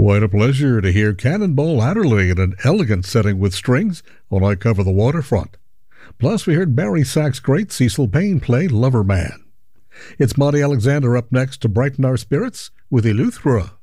Quite a pleasure to hear Cannonball Adderley in an elegant setting with strings while I cover the waterfront. Plus, we heard Barry Sachs' great Cecil Payne play Lover Man. It's Monty Alexander up next to brighten our spirits with Eleuthera.